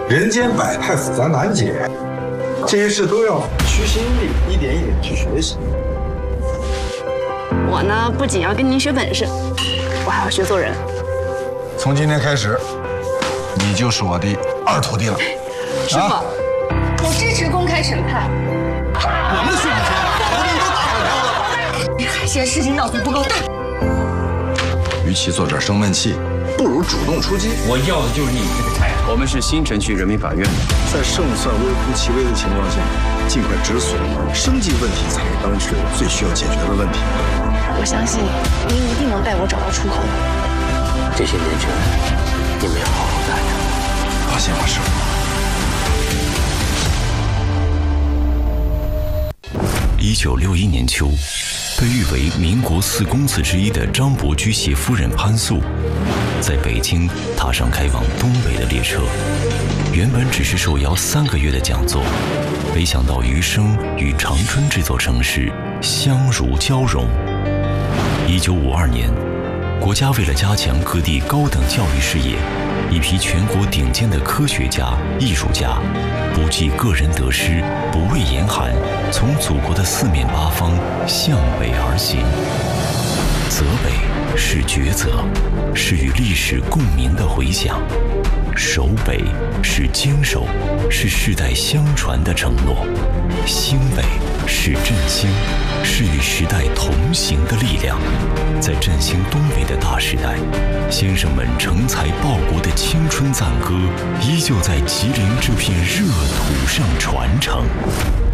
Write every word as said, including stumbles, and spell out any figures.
人间百态复杂难解，这些事都要虚心力，一点一点去学习。 我呢，不仅要跟您学本事，我还要学做人。 从今天开始，你就是我的二徒弟了。 师傅，啊、我支持公开审判。 我们的训练权，我们都打上条了。 海鲜事情闹得不够大， 与其做这生闷气，不如主动出击。 我要的就是你这个菜。我们是新城区人民法院， 在胜算微乎其微的情况下，尽快止损，生计问题才是当时最需要解决的问题。 我相信您一定能带我找到出口的。 这些年权，你们要好好干着。 放心吧，师傅。一九六一年秋，被誉为民国四公子之一的张伯驹携夫人潘素，在北京踏上开往东北的列车。原本只是受邀三个月的讲座，没想到余生与长春这座城市相如交融。一九五二年，国家为了加强各地高等教育事业，一批全国顶尖的科学家、艺术家，不计个人得失，不畏严寒，从祖国的四面八方向北而行。泽北是抉择，是与历史共鸣的回响；守北是坚守，是世代相传的承诺；兴北是振兴，是与时代同行的力量。在振兴东北的大时代，先生们成才报国的青春赞歌，依旧在吉林这片热土上传承。